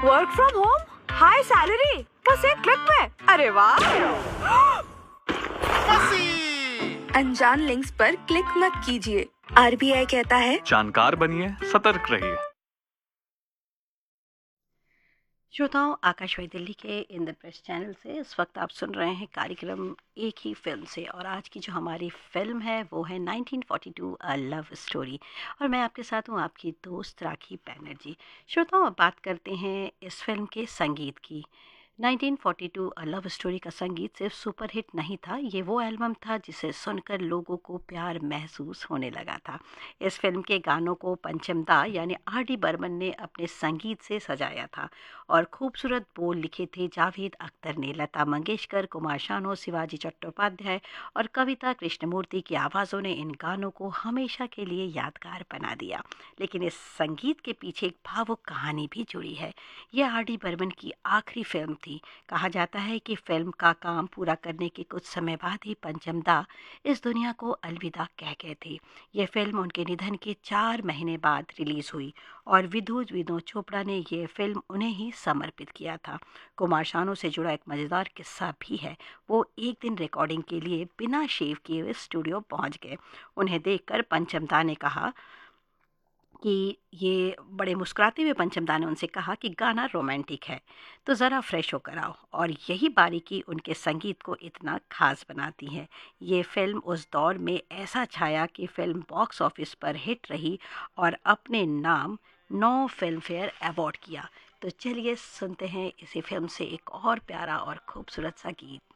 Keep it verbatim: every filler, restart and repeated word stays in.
Work from home, high salary, बस एक click में। अरे वाह! अनजान लिंक्स पर क्लिक मत कीजिए। आरबीआई कहता है जानकार बनिए, सतर्क रहिए। श्रोताओं, आकाशवाणी दिल्ली के इंद्रप्रस्थ चैनल से इस वक्त आप सुन रहे हैं कार्यक्रम एक ही फिल्म से, और आज की जो हमारी फिल्म है वो है nineteen forty to a love story, और मैं आपके साथ हूँ आपकी दोस्त राखी बैनर्जी। श्रोताओं, अब बात करते हैं इस फिल्म के संगीत की। Nineteen forty to a love story का संगीत सिर्फ सुपरहिट नहीं था, ये वो एल्बम था जिसे सुनकर लोगों को प्यार महसूस होने लगा था। इस फिल्म के गानों को पंचम दा यानी आर डी बर्मन ने अपने संगीत से सजाया था, और खूबसूरत बोल लिखे थे जावेद अख्तर ने। लता मंगेशकर, कुमार शानू, शिवाजी चट्टोपाध्याय और कविता कृष्णमूर्ति की आवाज़ों ने इन गानों को हमेशा के लिए यादगार बना दिया। लेकिन इस संगीत के पीछे एक भावुक कहानी भी जुड़ी है। यह आर डी बर्मन की आखिरी फिल्म थी। कहा जाता है कि फिल्म का काम पूरा करने के कुछ समय बाद ही पंचम दा इस दुनिया को अलविदा कह गए थे। यह फिल्म उनके निधन के चार महीने बाद रिलीज हुई, और विधु विनोद चोपड़ा ने यह फिल्म उन्हें ही समर्पित किया था। कुमार शानू से जुड़ा एक मज़ेदार किस्सा भी है। वो एक दिन रिकॉर्डिंग के लिए बिना शेव किए हुए स्टूडियो पहुंच गए। उन्हें देखकर पंचम दा ने कहा कि ये बड़े मुस्कुराते हुए पंचम दा ने उनसे कहा कि गाना रोमांटिक है, तो ज़रा फ्रेश होकर आओ। और यही बारीकी उनके संगीत को इतना खास बनाती है। ये फिल्म उस दौर में ऐसा छाया कि फिल्म बॉक्स ऑफिस पर हिट रही और अपने नाम नौ फिल्म फेयर अवार्ड किया। तो चलिए सुनते हैं इसी फिल्म से एक और प्यारा और खूबसूरत सा गीत।